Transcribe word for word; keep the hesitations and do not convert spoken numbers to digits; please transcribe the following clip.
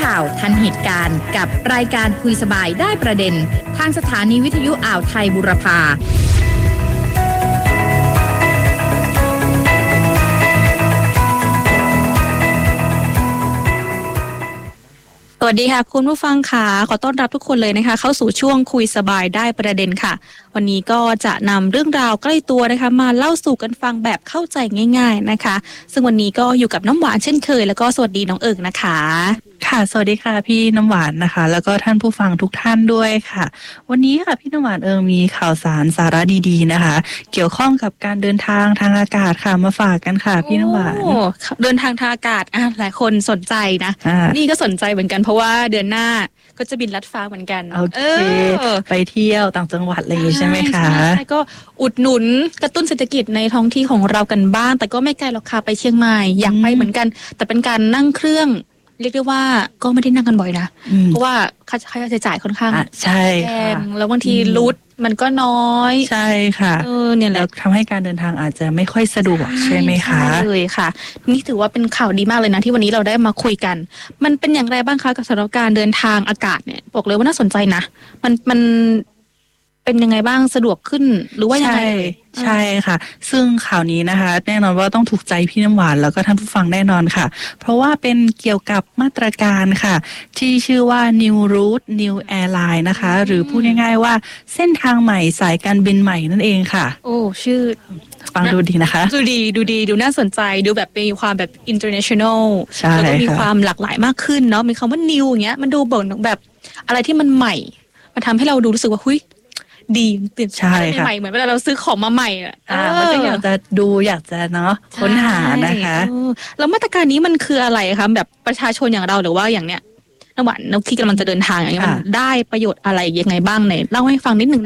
ข่าวทันเหตุการณ์กับรายการคุยสบายได้ประเด็นทางสถานีวิทยุอ่าวไทยบูรพาสวัสดีค่ะคุณผู้ฟังค่ะขอต้อนรับทุกคนเลยนะคะเข้าสู่ช่วงคุยสบายได้ประเด็นค่ะวันนี้ก็จะนำเรื่องราวใกล้ตัวนะคะมาเล่าสู่กันฟังแบบเข้าใจง่ายๆนะคะซึ่งวันนี้ก็อยู่กับน้ำหวานเช่นเคยแล้วก็สวัสดีน้องเอิงนะคะค่ะสวัสดีค่ะพี่น้ำหวานนะคะแล้วก็ท่านผู้ฟังทุกท่านด้วยค่ะวันนี้ค่ะพี่น้ำหวานเอิงมีข่าวสารสาระดีๆนะคะเกี่ยวข้องกับการเดินทางทางอากาศค่ะมาฝากกันค่ะพี่น้ำหวานโอ้เดินทางทางอากาศอ่ะหลายคนสนใจนะนี่ก็สนใจเหมือนกันเพราะว่าเดือนหน้าก็จะบินลัดฟ้าเหมือนกันโอเคไปเที่ยวต่างจังหวัดอะไรอย่างนี้ใช่ไหมคะใช่ก็อุดหนุนกระตุ้นเศรษฐกิจในท้องที่ของเรากันบ้างแต่ก็ไม่ไกลหรอกค่ะไปเชียงใหม่อยากไปเหมือนกันแต่เป็นการนั่งเครื่องเรียกได้ว่าก็ไม่ได้นั่งกันบ่อยนะเพราะว่าค่าใช้จ่ายค่อนข้างใช่ค่ะแล้วบางทีรูทมันก็น้อยใช่ค่ะเออเนี่ยแหละทำให้การเดินทางอาจจะไม่ค่อยสะดวกใช่ไหมคะใช่เลยค่ะนี่ถือว่าเป็นข่าวดีมากเลยนะที่วันนี้เราได้มาคุยกันมันเป็นอย่างไรบ้างคะกับสถานการณ์เดินทางอากาศเนี่ยบอกเลยว่าน่าสนใจนะมันมันเป็นยังไงบ้างสะดวกขึ้นหรือว่ายังไงใช่ค่ะซึ่งข่าวนี้นะคะแน่นอนว่าต้องถูกใจพี่น้ำหวานแล้วก็ท่านผู้ฟังแน่นอนค่ะเพราะว่าเป็นเกี่ยวกับมาตรการค่ะที่ชื่อว่า New Route New Airline นะคะหรือพูดง่ายๆว่าเส้นทางใหม่สายการบินใหม่นั่นเองค่ะโอ้ชื่อฟังดูดีนะคะดูดีดูดีดูน่าสนใจดูแบบมีความแบบ international แล้วก็มีความหลากหลายมากขึ้นเนาะมีคำว่า new อย่างเงี้ยมันดูแบบอะไรที่มันใหม่มันทำให้เราดูรู้สึกว่าหุ้ยดีตื่นใช่ค่ะใหม่เหมือนเวลาเราซื้อของมาใหม่อ่ะมันก็อยากจะดูอยากจะเนาะค้นหานะคะแล้วมาตรการนี้มันคืออะไรคะแบบประชาชนอย่างเราหรือว่าอย่างเนี้ยน้ำหวานน้ำที่กำลังจะเดินทางอย่างเงี้ยมันได้ประโยชน์อะไรยังไงบ้างเนี่ยเล่าให้ฟังนิดนึง